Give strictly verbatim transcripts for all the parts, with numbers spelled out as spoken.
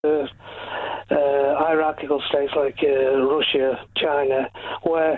uh, uh, hierarchical states like uh, Russia, China, where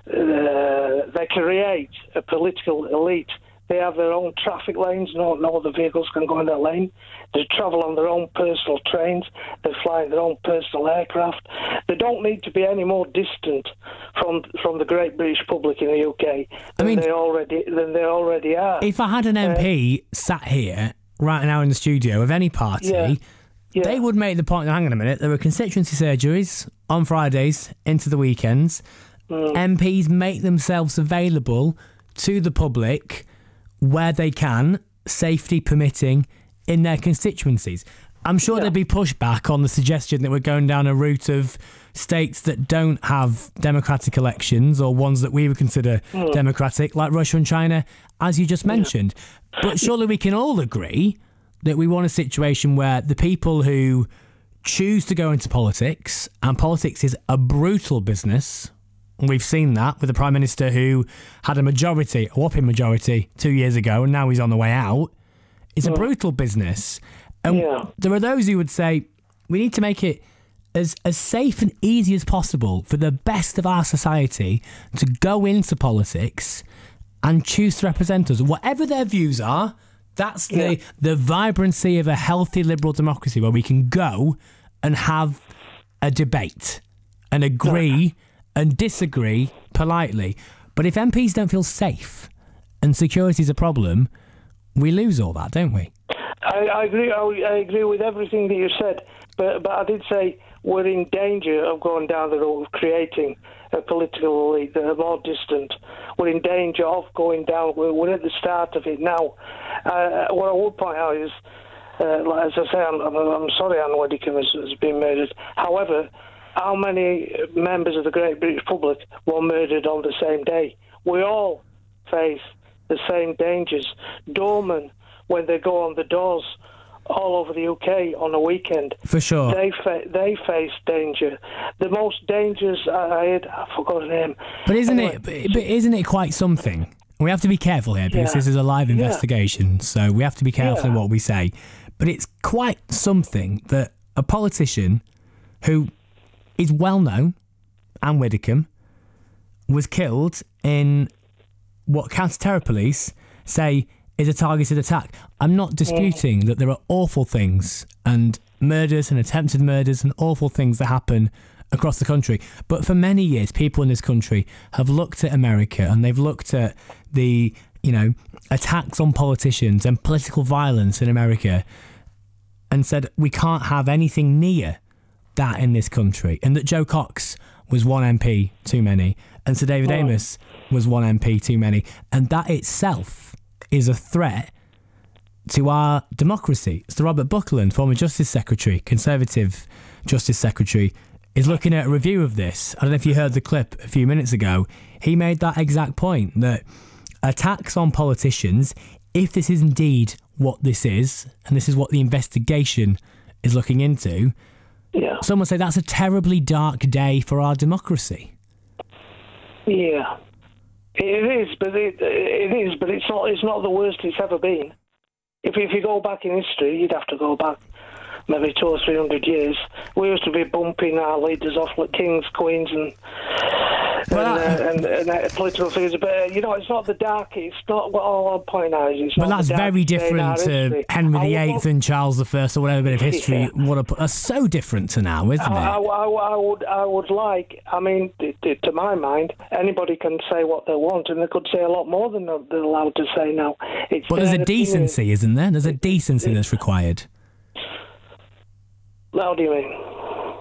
uh, they create a political elite. They have their own traffic lanes. No, no other vehicles can go in that lane. They travel on their own personal trains. They fly in their own personal aircraft. They don't need to be any more distant from from the great British public in the U K than I mean, they already than they already are. If I had an M P uh, sat here right now in the studio of any party, yeah, yeah. they would make the point. Hang on a minute. There are constituency surgeries on Fridays into the weekends. Mm. M Ps make themselves available to the public where they can, safety permitting, in their constituencies. I'm sure yeah. there'd be pushback on the suggestion that we're going down a route of states that don't have democratic elections or ones that we would consider mm. democratic, like Russia and China, as you just mentioned. Yeah. But surely we can all agree that we want a situation where the people who choose to go into politics, and politics is a brutal business. We've seen that with the Prime Minister who had a majority, a whopping majority, two years ago, and now he's on the way out. It's a brutal business. And yeah. there are those who would say, we need to make it as, as safe and easy as possible for the best of our society to go into politics and choose to represent us. Whatever their views are, that's the, yeah. the vibrancy of a healthy liberal democracy where we can go and have a debate and agree and disagree politely. But if M Ps don't feel safe and security is a problem, we lose all that, don't we? I, I agree. I, I agree with everything that you said, but but I did say we're in danger of going down the road of creating a political elite that are more distant. We're in danger of going down. We're, we're at the start of it now. Uh, what I would point out is, uh, as I say, I'm, I'm, I'm sorry Anne Widdecombe has, has been murdered. However, how many members of the great British public were murdered on the same day? We all face the same dangers. Doormen, when they go on the doors all over the U K on a weekend, for sure, they fa- they face danger. The most dangerous I had, I forgot her name. But isn't anyway, it? But, but isn't it quite something? We have to be careful here because yeah. this is a live investigation, yeah. so we have to be careful yeah. in what we say. But it's quite something that a politician who is well known, Anne Widdecombe, was killed in what counter-terror police say is a targeted attack. I'm not disputing yeah. that there are awful things and murders and attempted murders and awful things that happen across the country. But for many years, people in this country have looked at America and they've looked at the, you know, attacks on politicians and political violence in America and said, we can't have anything near that in this country. And that Joe Cox was one M P too many, and Sir David oh. Amess was one M P too many. And that itself is a threat to our democracy. Sir Robert Buckland, former Justice Secretary, Conservative Justice Secretary, is looking at a review of this. I don't know if you heard the clip a few minutes ago. He made that exact point, that attacks on politicians, if this is indeed what this is, and this is what the investigation is looking into, yeah. someone say that's a terribly dark day for our democracy. Yeah, it is, but it, it is, but it's not. It's not the worst it's ever been. If if you go back in history, you'd have to go back maybe two or three hundred years. We used to be bumping our leaders off like kings, queens, and well, and, uh, and, and uh, political figures. But uh, you know, it's not the dark. It's not what all I'm pointing out is. It's but not that's the very different to Henry the Eighth and Charles the First or whatever bit of history. Yeah. What a, that's so different to now, isn't it? I, I, I would, I would like. I mean, to, to my mind, anybody can say what they want, and they could say a lot more than they're allowed to say now. It's but there's a decency, isn't there? There's a decency that's required. How do you mean?